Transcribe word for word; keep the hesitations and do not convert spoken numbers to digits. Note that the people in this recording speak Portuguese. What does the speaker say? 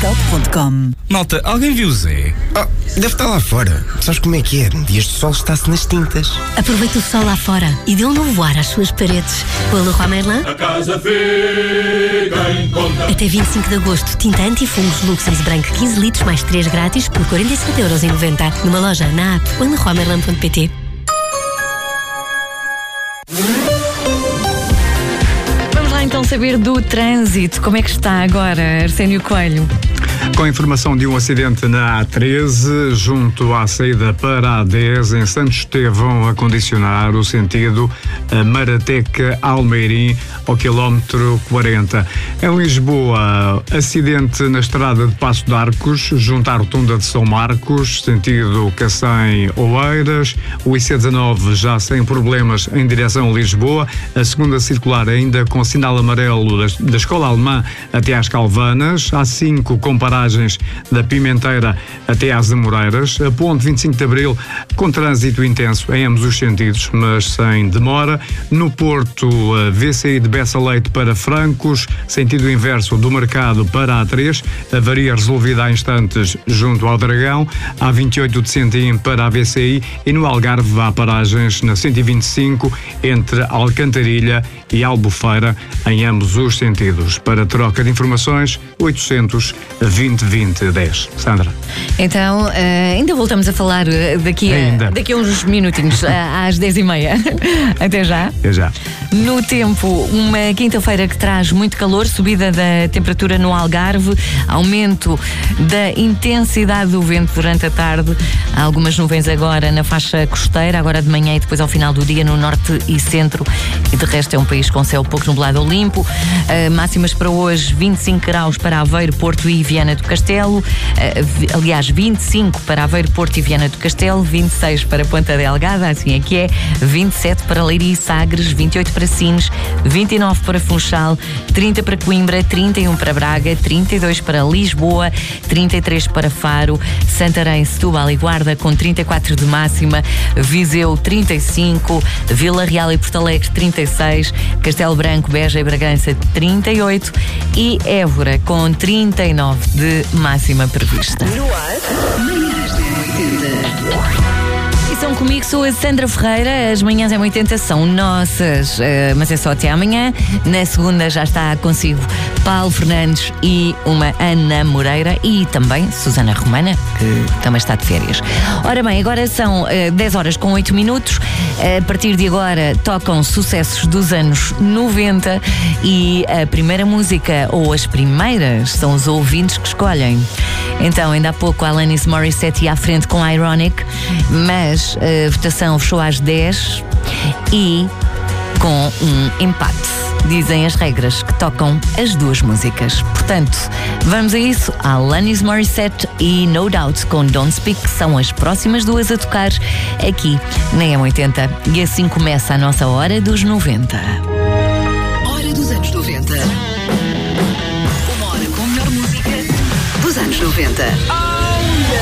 Galp ponto com. Malta, alguém viu o Zé? Oh, deve estar lá fora. Sabes como é que é? Dias de sol está-se nas tintas. Aproveita o sol lá fora e dê um novo ar às suas paredes. Com a Leroy Merlin. A casa fica em conta. Até vinte e cinco de agosto, tinta anti-fungos Luxems branco quinze litros mais três grátis por quarenta e sete euros e noventa. Numa loja, na app ou em leroy merlin ponto pt. Vamos lá então saber do trânsito. Como é que está agora, Arsénio Coelho? Com a informação de um acidente na A treze, junto à saída para a A dez, em Santo Estevão, a condicionar o sentido Marateca-Almeirim, ao quilómetro quarenta. Em Lisboa, acidente na estrada de Passo de Arcos, junto à rotunda de São Marcos, sentido Cacém-Oeiras. O I C dezanove já sem problemas em direção a Lisboa. A segunda circular ainda com sinal amarelo da Escola Alemã até às Calvanas. A cinco com paragens da Pimenteira até às Amoreiras. A ponte vinte e cinco de Abril com trânsito intenso em ambos os sentidos, mas sem demora. No Porto, a V C I de Bessa Leite para Francos, sentido inverso do Mercado para a A três, avaria resolvida há instantes junto ao Dragão. A vinte e oito de Sentim para a V C I e no Algarve há paragens na cento e vinte e cinco entre Alcantarilha e Albufeira em ambos os sentidos. Para troca de informações, oitocentos vinte vinte dez. Sandra. Então, uh, ainda voltamos a falar daqui a, daqui a uns minutinhos, às dez e meia. Até já. Até já. No tempo, uma quinta-feira que traz muito calor, subida da temperatura no Algarve, aumento da intensidade do vento durante a tarde, há algumas nuvens agora na faixa costeira, agora de manhã e depois ao final do dia no norte e centro, e de resto é um país com céu pouco nublado ou limpo. Uh, máximas para hoje, vinte e cinco graus para Aveiro, Porto e Viana do Castelo, uh, aliás, vinte e cinco para Aveiro, Porto e Viana do Castelo, vinte e seis para Ponta Delgada, assim é que é, vinte e sete para Leiria e Sagres, vinte e oito para Sines, vinte e nove para Funchal, trinta para Coimbra, trinta e um para Braga, trinta e dois para Lisboa, trinta e três para Faro, Santarém, Setúbal e Guarda com trinta e quatro de máxima, Viseu trinta e cinco, Vila Real e Porto Alegre trinta e seis, Castelo Branco, Beja e Bragança trinta e oito e Évora com trinta e nove de máxima prevista. No ar, manhãs da oitenta. E são comigo, sou a Sandra Ferreira. As manhãs M oitenta são nossas, uh, mas é só até amanhã. Na segunda já está consigo Paulo Fernandes e uma Ana Moreira e também Susana Romana, que também está de férias. Ora bem, agora são uh, dez horas com oito minutos. Uh, a partir de agora tocam sucessos dos anos noventa e a primeira música, ou as primeiras, são os ouvintes que escolhem. Então, ainda há pouco a Alanis Morissette ia à frente com Ironic, mas a votação fechou às dez e com um empate. Dizem as regras que tocam as duas músicas. Portanto, vamos a isso. A Alanis Morissette e No Doubt com Don't Speak são as próximas duas a tocar aqui na M oitenta. E assim começa a nossa Hora dos noventa. Hora dos anos noventa. Uma hora com a melhor música dos anos noventa.